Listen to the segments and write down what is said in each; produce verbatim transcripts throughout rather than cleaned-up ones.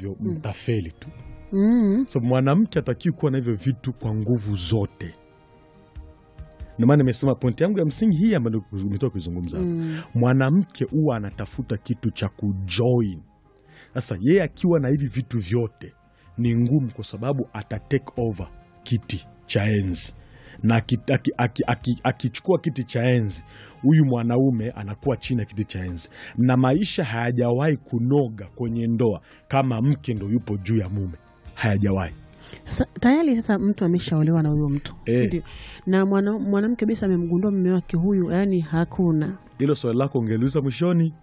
hivyo mm. mtafeli tu. Mm. So mwanamke atakiwa kuwa na hivyo vitu kwa nguvu zote. Ndio maana nimesema point yangu ya msingi hii ambayo nimetoka kuzungumza. Mm. Mwanamke huwa anatafuta kitu cha kujoin. Sasa yeye akiwa na hivi vitu vyote ni ngumu, kwa sababu ata take over kiti cha enzi. Na akichukua aki, aki, aki kiti cha enzi, huyu mwanaume anakuwa chini ya kiti cha enzi, na maisha hayajawahi kunoga kwenye ndoa kama mke ndo yupo juu ya mume. Hayajawahi. Sasa tayari sasa mtu ameshaolewa na huyo mtu, eh. si ndio? Na mwanamke mwana kabisa amemgundua mume wake huyu, yani hakuna. Hilo swali lako ungeliuliza mwishoni.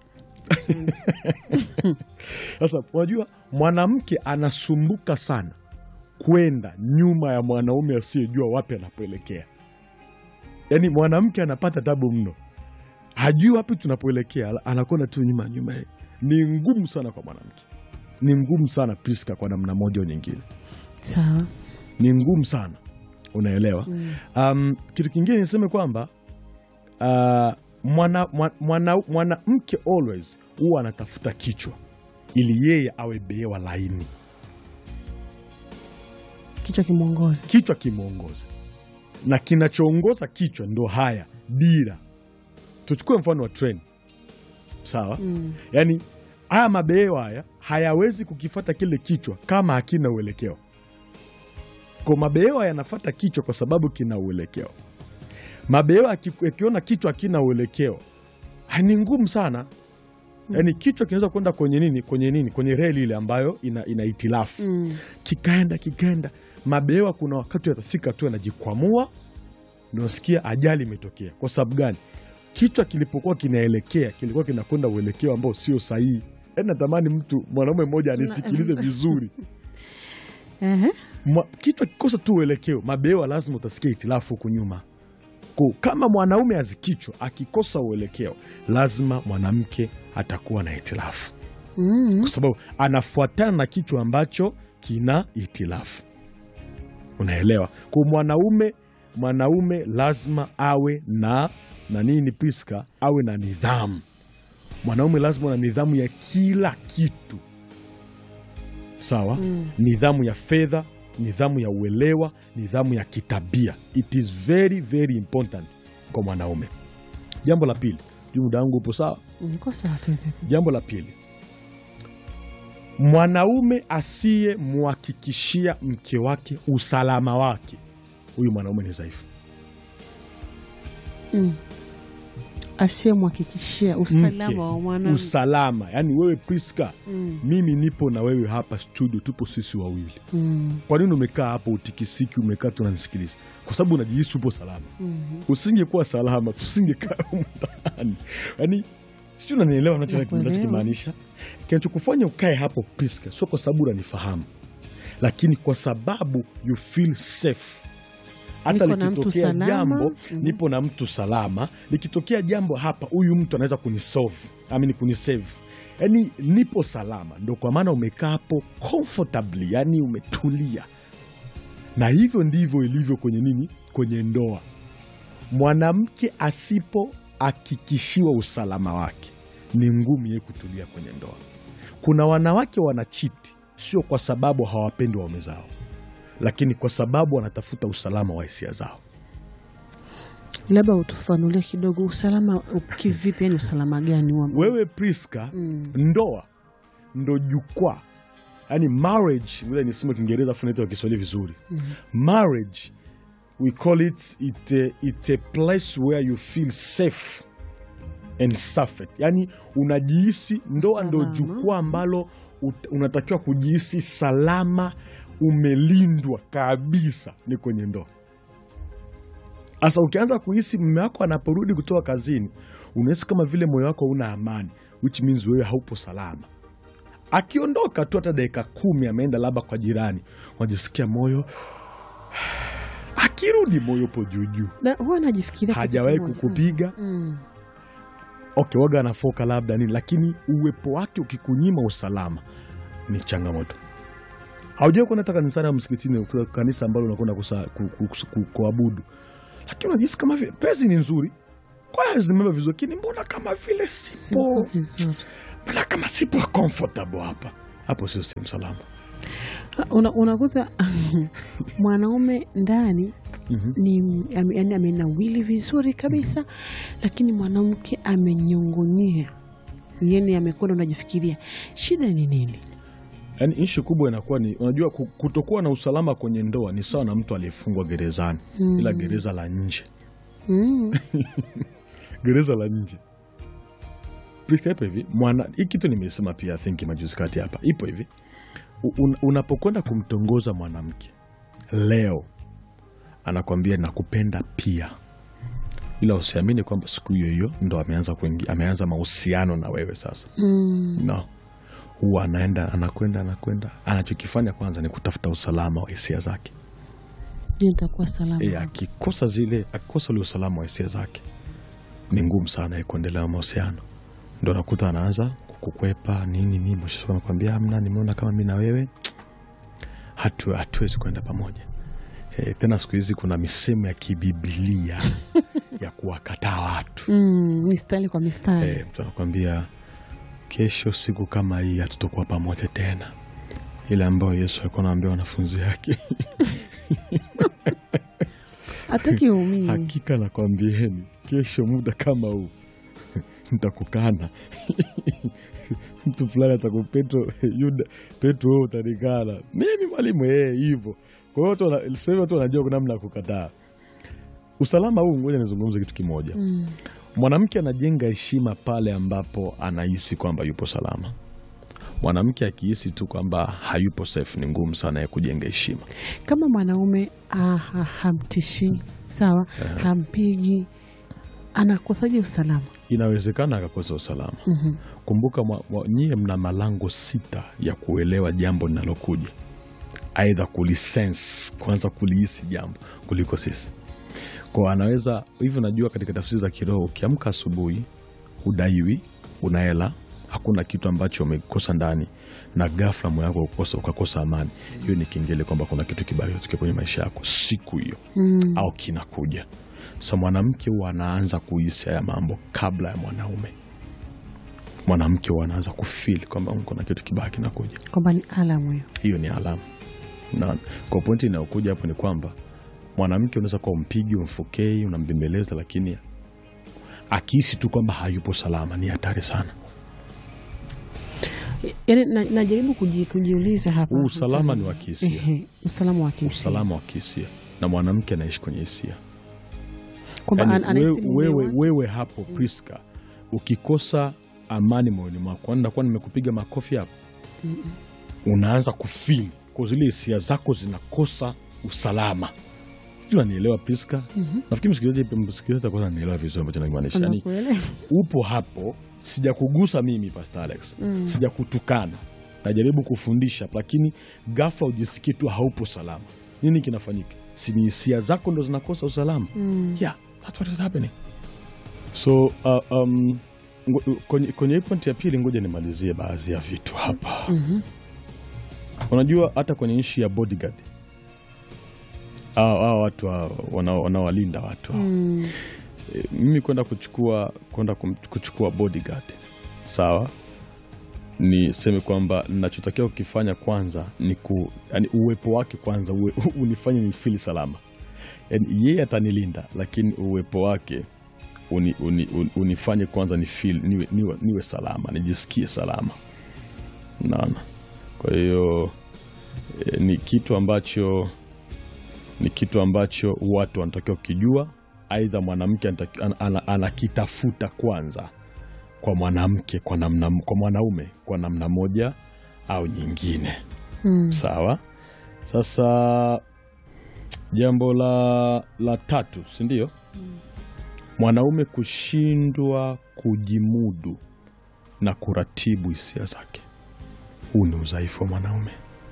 Sasa unajua mwanamke anasumbuka sana kwenda nyuma ya mwanaume asiyejua wapi anapoelekea. Yaani mwanamke anapata tabu mno, hajui wapi tunapoelekea, anakwenda tu nyuma nyuma. Ni ngumu sana kwa mwanamke, ni ngumu sana Priska, kwa namna moja au nyingine. Sawa, ni ngumu sana, unaelewa? mm. Um, kitu kingine niseme kwamba uh, mwana mwana mwanamke always huwa anatafuta kichwa ili yeye awe behewa laini. Kichwa kimuongoze, kichwa kimuongoze, na kinachoongoza kichwa ndo haya dira. Tuchukue mfano wa treni, sawa? mm. Yaani haya mabehewa haya hayawezi kukifuata kile kichwa kama hakina uelekeo. Kwa mabehewa yanafuata kichwa kwa sababu kina uelekeo. Mabehewa yakiona kichwa hakina uelekeo, ni ngumu sana. Yaani kichwa kinaweza kwenda kwenye nini, kwenye nini, kwenye reli ile ambayo ina, ina itilafu. mm. Kikaenda kikaenda, mabehewa kuna wakati yatafika tu yanajikwamua, ndio sikia ajali imetokea. Kwa sababu gani? Kichwa kilipokuwa kinaelekea kilikuwa kinakwenda uelekeo ambao sio sahihi. Yaani natamani mtu mwanaume mmoja anisikilize vizuri. Ehe. Kichwa kikosa tu uelekeo, mabehewa lazima utasikia itilafu huko nyuma. Kwa kama mwanaume azikichwa akikosa uelekeo, lazima mwanamke atakuwa na itilafu. mm. Kwa sababu anafuatana na kichwa ambacho kina itilafu. Unaelewa? Kwa mwanaume mwanaume lazima awe na na nini Priska, awe na nidhamu. Mwanaume lazima na nidhamu ya kila kitu. Sawa? mm. Nidhamu ya fedha, nidhamu ya uelewa, nidhamu ya kitabia. It is very very important kwa mwanaume. Jambo la pili, muda wangu upo sawa? Niko sawa tu. Jambo la pili, mwanaume asiye muhakikishia mke wake usalama wake, huyu mwanaume ni dhaifu. mm. Asiye muhakikishia usalama wa mwanamke. Usalama, yani wewe Priska, mm. mimi nipo na wewe hapa studio, tupo sisi wawili. mm. Kwa nini umekaa hapo utikisiki, umekaa tunanisikiliza? Kwa sababu unajihisi upo salama. mm. Usingekuwa salama tusingekaa huko ndani. Yaani sio, unanielewa ninachokimaanisha? Kinachokufanya ukae hapo Priska sio kwa sababu unanifahamu, lakini kwa sababu you feel safe. Hata likitokea jambo, mm-hmm. nipo na mtu salama. Likitokea jambo hapa, huyu mtu anaweza kunisolve, amini kunisave. Yaani nipo salama, ndio kwa maana umekaa hapo comfortably, yani umetulia. Na hivyo ndivyo ilivyo kwenye nini? Kwenye ndoa. Mwanamke asipo hakikishiwa usalama wake, ni ngumu yeye kutulia kwenye ndoa. Kuna wanawake wanachiti sio kwa sababu hawapendi waume zao, lakini kwa sababu wanatafuta usalama wa hisia zao. Labda utufanulie kidogo, usalama kivipi? Yani usalama gani wa wewe Priska? mm. Ndoa ndo jukwaa, yani marriage, vile nisema Kiingereza afu naita Kiswahili vizuri. mm. Marriage we call it it a, it a place where you feel safe and suffered. Yani unajihisi, ndoa ndo jukwaa ambalo unatakiwa kujihisi salama, umelindwa kabisa, ni kwenye ndoa. Asa ukianza kuhisi mume wako anaporudi kutoka kazini, unahisi kama vile moyo wako una amani, which means wewe haupo salama. Akiondoka tu hata dakika kumi ameenda labda kwa jirani, unajisikia moyo, akirudi moyo po juu juu. Na huwa anajifikiria hajawahi kukupiga. mm. Okay, waga anafoka labda nini, lakini uwepo wake ukikunyima usalama ni changamoto. Haujawahi kuona hata kanisani au msikitini, kanisa ambalo unakwenda kuabudu, lakini unajisikia kama vile pezi ni nzuri, kwa hiyo zimebeba vizuri, lakini mbona kama vile sipo vizuri, mbona kama sipo comfortable hapa. hapo sio sehemu salama. Una, unakuta mwanaume ndani Mhm. ni ame- yaani amenawili vizuri kabisa, lakini mwanamke amenyongonyea, yani amekwenda, unajifikiria shida ni nini? Yaani issue kubwa inakuwa ni unajua ku- kutokuwa na usalama kwenye ndoa ni sawa na mtu aliyefungwa gerezani, Mm. ila gereza la nje. Mm. Gereza la nje. Priska, ipo hivi mwana, hii kitu nimesema pia I think majuzi kati hapa, ipo hivi U- un, unapokwenda kumtongoza mwanamke leo anakwambia nakupenda pia, ila usiamini kwamba siku hiyo hiyo ndo ameanza kuingia, ameanza mahusiano na wewe sasa. Mm. No, huwa anaenda anakwenda anakwenda, anachokifanya kwanza ni kutafuta usalama wa hisia zake. Je, nitakuwa salama? E, akikosa zile akikosa ule usalama wa hisia zake ni ngumu sana yeye kuendelea na mahusiano. Ndo nakuta anaanza kukukwepa nini nini, mwisho siku anakuambia hamna, nimeona kama mimi na wewe hatu hatuwezi kwenda pamoja. E, tena siku hizi kuna misemo ya kibiblia ya kuwakataa watu. Mm, mistari kwa mistari. E, mtu anakuambia kesho siku kama hii hatutokuwa pamoja tena, ile ambayo Yesu alikuwa anaambia wanafunzi wake. Hataki umii. Hakika nakwambieni kesho muda kama huu nitakukana. Mtu fulani atakupetro Yuda Petro, wewe utanikana mimi mwalimu, eh hivyo. Kwa hiyo watu wana- sasa hivi watu wanajua kuna namna ya kukataa. Usalama huu, ngoja nizungumze kitu kimoja. Mm. Mwanamke anajenga heshima pale ambapo anahisi kwamba yupo salama. Mwanamke akihisi tu kwamba hayupo safe, ni ngumu sana ya kujenga heshima. Kama mwanaume ah, ha- hamtishi, sawa, hampigi, anakosaje usalama? Inawezekana akakosa usalama. Mhm. Kumbuka mwa- mwa- nyie mna malango sita ya kuelewa jambo linalokuja, aidha kulisense, kwanza kulihisi jambo kuliko sisi. Kwa anaweza hivyo, najua katika tafsiri za kiroho, ukiamka asubuhi udaiwi, una hela, hakuna kitu ambacho umekosa ndani, na ghafla moyo wako ukosa ukakosa amani, hiyo ni kingele kwamba kuna kitu kibaya kitokea kwenye maisha yako siku hiyo, Mm. au kinakuja. Sasa mwanamke huwa anaanza kuhisi haya mambo kabla ya mwanaume. Mwanamke huwa anaanza kufeel kwamba kuna kitu kibaya kinakuja. Kwamba ni alamu hiyo. Hiyo ni alama. Na kwa pointi inayokuja hapo ni kwamba mwanamke unaweza kuwa umpigi, umfokei, unambembeleza, lakini akihisi tu kwamba hayupo salama ni hatari sana. Yaani na- najaribu kuji, kujiuliza hapa. Huu usalama ni wa kihisia. Ehe, usalama wa kihisia. Usalama wa kihisia, na mwanamke anaishi kwenye hisia. Kwamba Yaani an- anahisi wewe, mume wewe, wake. wewe hapo Priska, ukikosa amani moyoni mwako, ndakuwa nimekupiga makofi hapo, unaanza kufeel kwa zile hisia zako zinakosa usalama. Sijui unanielewa Priska? Nafikiri msikilizaji msikilizaji atakuwa ananielewa vizuri ambacho nakimaanisha. Yaani Anakuelewa. upo hapo, sijakugusa mimi Pastor Alex, sijakutukana, najaribu kufundisha, lakini ghafla ujisikie tu haupo salama. Nini kinafanyika? Si ni hisia zako ndo zinakosa usalama? Mm. Yeah, that's what is happening. So uh, um, ngo- kwenye, kwenye hii point ya pili, ngoja nimalizie baadhi ya vitu hapa. Mhm. Unajua hata kwenye nchi ya bodyguard, hao hao watu wa- wanao- wanaowalinda watu hao. Mm. E, mimi kwenda kuchukua kwenda kum- kuchukua bodyguard, sawa, niseme kwamba ninachotakiwa kukifanya kwanza ni ku, yani uwepo wake kwanza uwe, unifanye ni feel salama. Yani yeye atanilinda, lakini uwepo wake uni, uni, uni, unifanye kwanza ni feel, niwe, niwe, niwe salama, nijisikie salama. Naona, kwa hiyo e, ni kitu ambacho ni kitu ambacho watu wanatakiwa kujua. Aidha mwanamke anataki- ana- ana- anakitafuta kwanza kwa mwanamke kwa namna, kwa mwanaume kwa namna moja au nyingine. Mm. Sawa. Sasa jambo la, la tatu, si ndio? Mwanaume kushindwa kujimudu na kuratibu hisia zake. Huu ni udhaifu wa mwanaume,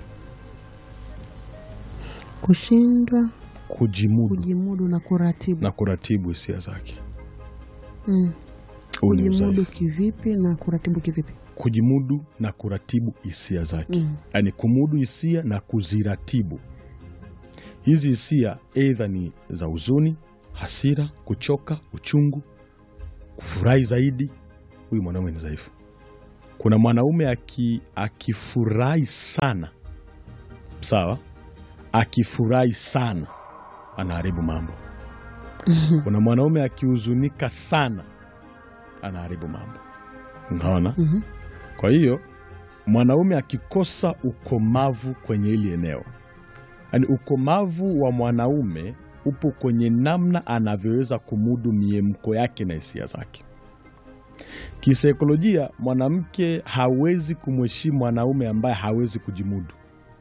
Kushindwa kujimudu kujimudu na kuratibu. na kuratibu hisia zake. Mm. Huu ni Kujimudu udhaifu. kivipi na kuratibu kivipi? Kujimudu na kuratibu hisia zake. Mm. Yaani kumudu hisia na kuziratibu. Hizi hisia aidha ni za huzuni, hasira, kuchoka, uchungu, kufurahi zaidi. Huyu mwanaume ni dhaifu. Kuna mwanaume aki, akifurahi sana, sawa, akifurahi sana anaharibu mambo. Kuna mwanaume akihuzunika sana anaharibu mambo, unaona? Kwa hiyo mwanaume akikosa ukomavu kwenye hili eneo, yaani ukomavu wa mwanaume upo kwenye namna anavyoweza kumudu miemko yake na hisia zake. Kisaikolojia, mwanamke hawezi kumheshimu mwanaume ambaye hawezi kujimudu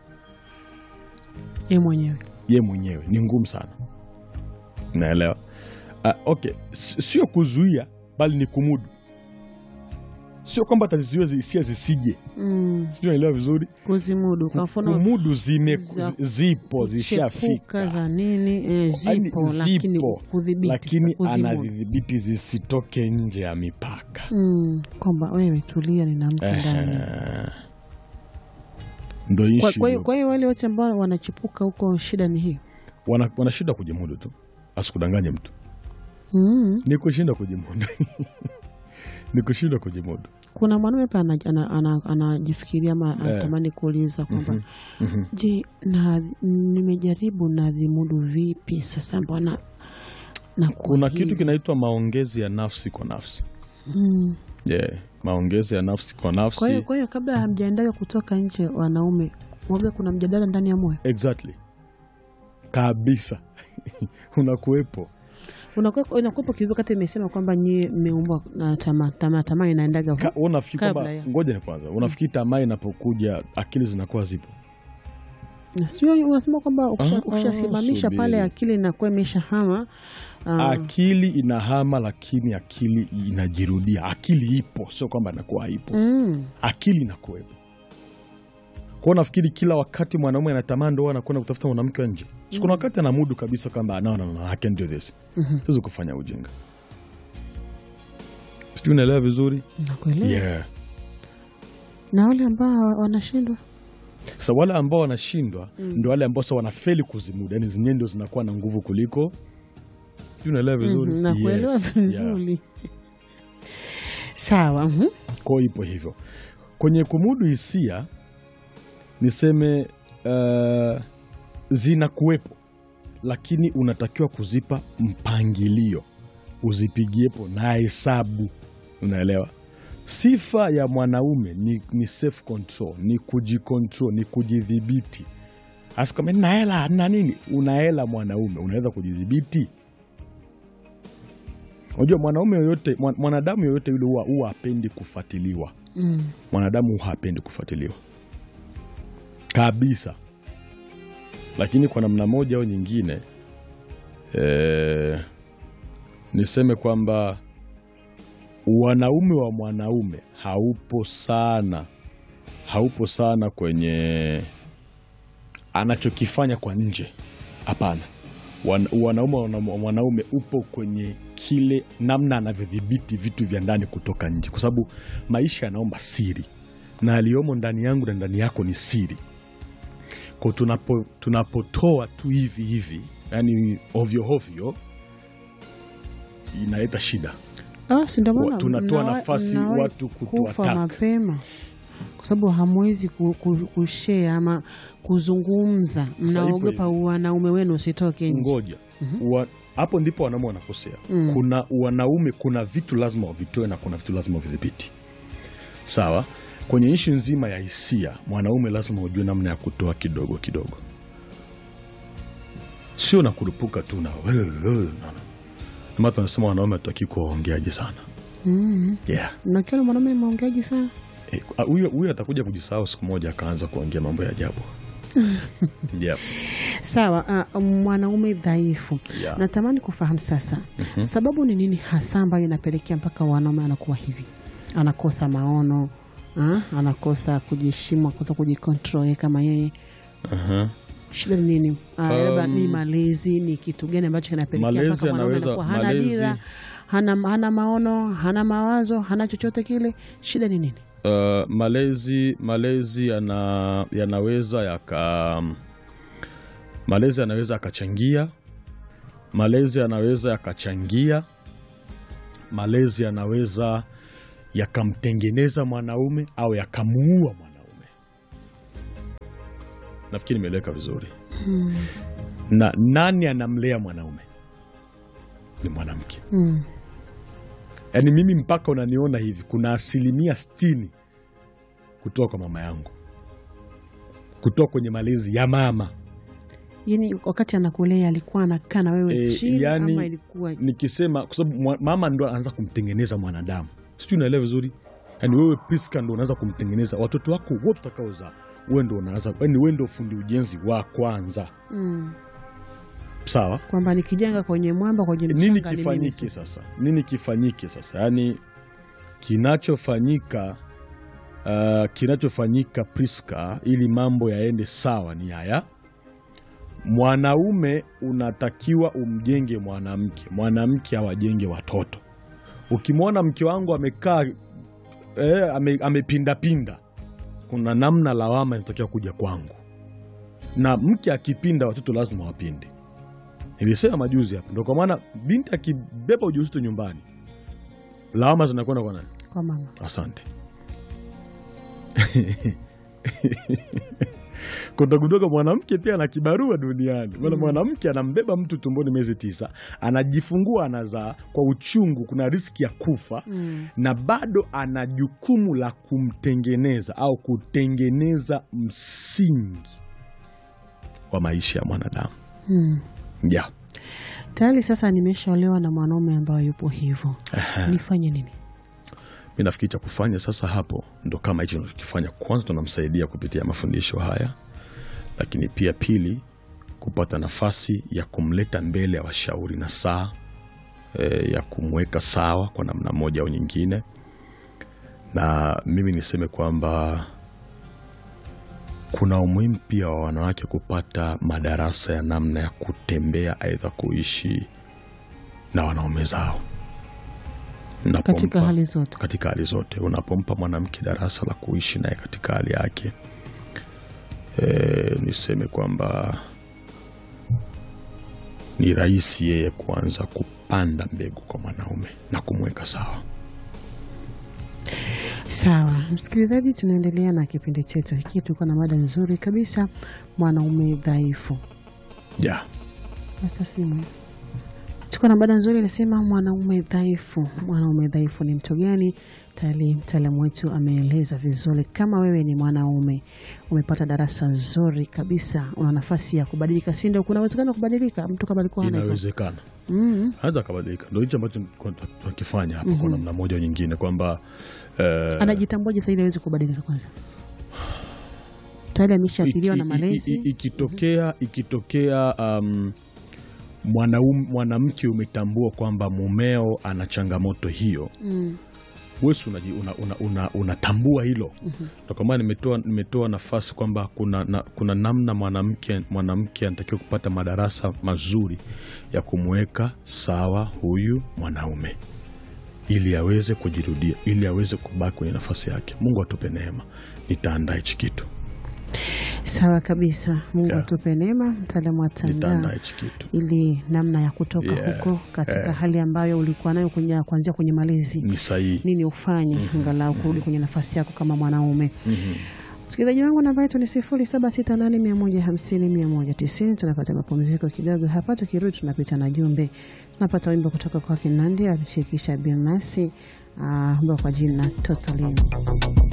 yeye mwenyewe. Ye mwenyewe ni ngumu sana, naelewa. Uh, okay, sio kuzuia bali ni kumudu. Sio kwamba taziziwe hisia zisije. Mm. Sio, naelewa vizuri. Kuzimudu. Kwa mfano kumudu zime zipo zishafika za nini eh, zipo, zipo lakini kudhibiti, lakini anadhibiti zisitoke nje ya mipaka. Mm. Kwamba wewe tulia, nina mtu ndani. Ndio issue. Kwa hiyo kwa hiyo wale wote ambao wanachipuka huko, shida ni hiyo. Wana, wana shida kujimudu tu. Asikudanganye mtu. Mm. Ni kushinda kujimudu. Ni kushinda kujimudu. Kuna mwanaume hapa anajifikiria ama anatamani kuuliza kwamba mm -hmm. je, na nimejaribu na dhimudu vipi sasa, mbona na kuna kitu kinaitwa maongezi ya nafsi kwa nafsi. Mm. Yeah, maongezi ya nafsi kwa nafsi. Kwa hiyo kwa hiyo kabla hamjaendaga kutoka nje, wanaume waga kuna mjadala ndani ya moyo. Exactly. Kabisa. Unakuepo. Unakuwa unakuwa kivu kati imesema kwamba nyie mmeumbwa na tamaa tamaa tamaa inaendaga huko. Unafikiri kwamba, ngoja ni kwanza, unafikiri tamaa inapokuja akili zinakuwa zipo? Sio, unasema kwamba ukishasimamisha uh, pale akili inakuwa imeshahama. Uh, akili inahama, lakini akili inajirudia. Akili ipo, sio kwamba inakuwa haipo. Mm. Akili inakuwepo. Kwa nafikiri kila wakati mwanaume anatamani ndio anakwenda kutafuta mwanamke nje. Siku kuna wakati anamudu kabisa kwamba no no no I can do this. Mm-hmm. Siwezi kufanya ujinga. Sijui unaelewa vizuri? Nakuelewa. Yeah. Na wale ambao wanashindwa? Sasa wale ambao wanashindwa mm. ndio wale ambao sasa wanafeli kuzimudu. Yaani zenyewe ndio zinakuwa na nguvu kuliko. Sijui unaelewa vizuri? Mm, nakuelewa yes. Vizuri. Yeah. Sawa. Mhm. Kwa ipo hivyo. Kwenye kumudu hisia niseme uh, zinakuwepo, lakini unatakiwa kuzipa mpangilio, uzipigiepo na hesabu, unaelewa? Sifa ya mwanaume ni, ni self control, ni kujikontrol, ni kujidhibiti. Asikame na hela na nini, una hela mwanaume, unaweza kujidhibiti. Unajua mwanaume yoyote, mwanadamu yoyote yule huwa huwa hapendi kufuatiliwa. Mm. Mwanadamu huwa hapendi kufuatiliwa kabisa, lakini kwa namna moja au nyingine e, niseme kwamba wanaume wa mwanaume haupo sana, haupo sana kwenye anachokifanya kwa nje. Hapana, Wan, wanaume wa mwanaume upo kwenye kile namna anavyodhibiti vitu vya ndani kutoka nje, kwa sababu maisha yanaomba siri, na aliyomo ndani yangu na ndani yako ni siri. Kwa tunapo tunapotoa tu hivi hivi, yani ovyo ovyo, inaleta shida. Ah, si ndio maana tunatoa nafasi watu kutuattack mapema, kwa sababu hamwezi kushare ama kuzungumza, mnaogopa wanaume wenu usitoke nje. Ngoja. Mm-hmm. Hapo ndipo wanaume wanakosea. Mm. Kuna wanaume, kuna vitu lazima wavitoe na kuna vitu lazima vidhibiti. Sawa? Kwenye issue nzima ya hisia, mwanaume lazima ujue namna ya kutoa kidogo kidogo. Sio na kurupuka tu na kama tunasema wanaume hataki kuongeaje sana. Mm. Yeah. Na kila mwanaume anaongeaje sana? Huyo eh, huyo atakuja kujisahau siku moja akaanza kuongea mambo ya ajabu. Yep. Sawa, uh, mwanaume dhaifu. Yeah. Natamani kufahamu sasa, mm-hmm. sababu ni nini hasa ambayo inapelekea mpaka wanaume anakuwa hivi? Anakosa maono, ha? Anakosa kujiheshimu, anakosa kujikontrol kama yeye. Uh-huh. Shida ni nini? Labda um, ni malezi, ni kitu gani ambacho kinapelekea mpaka mwanaume anakuwa hana dira, hana, hana maono, hana mawazo, hana chochote kile? Shida ni nini? Uh, malezi malezi yana yanaweza yaka malezi yanaweza yakachangia malezi yanaweza yakachangia malezi yanaweza yakamtengeneza mwanaume au yakamuua mwanaume. Nafikiri nimeeleweka vizuri. Mm. Na nani anamlea mwanaume? Ni mwanamke. Mm. Yaani mimi mpaka unaniona hivi, kuna asilimia sitini kutoka kwa mama yangu, kutoka kwenye malezi ya mama. Yani wakati anakulea alikuwa anakaa na wewe E, chini yani, ama ilikuwa nikisema kwa sababu mama ndo anaanza kumtengeneza mwanadamu. Sijui unaelewa vizuri? Yaani wewe Priska ndo unaanza kumtengeneza watoto wako wote utakaozaa. Wewe ndo unaanza, yaani wewe ndo fundi ujenzi wa kwanza. Mm. Sawa? Kwamba nikijenga kwenye mwamba kwenye mchanga Nini ni kifanyike sasa? Nini kifanyike sasa? Yaani kinachofanyika uh, kinachofanyika Priska, ili mambo yaende sawa ni haya. Mwanaume unatakiwa umjenge mwanamke, mwanamke awajenge watoto. Ukimwona mke wangu amekaa eh, ame, amepinda pinda, kuna namna lawama inatakiwa kuja kwangu. Na mke akipinda watoto lazima wapinde. Nilisema majuzi hapa, ndio kwa maana binti akibeba ujauzito nyumbani, lawama zinakwenda kwa nani? Kwa mama. Asante. Kutagundua mwanamke pia ana kibarua duniani. Maana mm. mwanamke anambeba mtu tumboni miezi tisa, anajifungua, anazaa kwa uchungu, kuna riski ya kufa mm. na bado ana jukumu la kumtengeneza au kutengeneza msingi wa maisha ya mwanadamu. Mm. Yeah. Tayari sasa nimeshaolewa na mwanaume ambaye yupo hivyo. Nifanye nini? Mimi nafikiri cha kufanya sasa hapo ndo kama hicho tunachokifanya. Kwanza tunamsaidia kupitia mafundisho haya, lakini pia pili, kupata nafasi ya kumleta mbele ya washauri na saa e, ya kumweka sawa kwa namna moja au nyingine. Na mimi niseme kwamba kuna umuhimu pia wa wanawake kupata madarasa ya namna ya kutembea, aidha kuishi na wanaume zao. Unapompa, katika hali zote. Katika hali zote. Unapompa mwanamke darasa la kuishi naye katika hali yake, e, niseme kwamba ni rahisi yeye kuanza kupanda mbegu kwa mwanaume na kumweka sawa. Sawa, msikilizaji, tunaendelea na kipindi chetu hiki. Tuko na mada nzuri kabisa, mwanaume dhaifu. Yeah. Basta simu. Tuko na mada nzuri inasema mwanaume dhaifu. Mwanaume dhaifu ni mtu gani? Tayari mtaalamu wetu ameeleza vizuri. Kama wewe ni mwanaume, umepata darasa nzuri kabisa, una nafasi ya kubadilika, si ndio? Kuna uwezekano kubadilika, mtu kama alikuwa hana. Inawezekana. Mm. Hata kubadilika. Ndio hicho ambacho tunakifanya hapa, mm-hmm. kwa namna moja au nyingine kwamba eh, anajitambuaje sasa ili aweze kubadilika kwanza? Tayari ameshaathiriwa na malezi. Ikitokea ikitokea um, mwanaume mwanamke umetambua kwamba mumeo ana changamoto hiyo, mm. wewe unatambua una, una, una hilo, mm-hmm. Kwa maana nimetoa nimetoa nafasi kwamba kuna na, kuna namna mwanamke mwanamke anatakiwa kupata madarasa mazuri ya kumweka sawa huyu mwanaume ili aweze kujirudia, ili aweze kubaki kwenye nafasi yake. Mungu atupe neema. Nitaandaa hichi kitu. Sawa kabisa. Mungu yeah. atupe neema, mtaalamu atandaa ili namna ya kutoka yeah. huko katika yeah. hali ambayo ulikuwa nayo kwenye kuanzia kwenye malezi. Ni sahihi. Nini ufanye mm-hmm. angalau kurudi mm-hmm. kwenye nafasi yako kama mwanaume. Mhm. Msikilizaji wangu, namba yetu ni sifuri saba sita nane mia moja hamsini mia moja tisini. Tunapata mapumziko kidogo hapa, tukirudi tunapita na jumbe. Tunapata wimbo kutoka kwa Kinandi alishirikisha Bilnasi, uh, kwa jina Totally.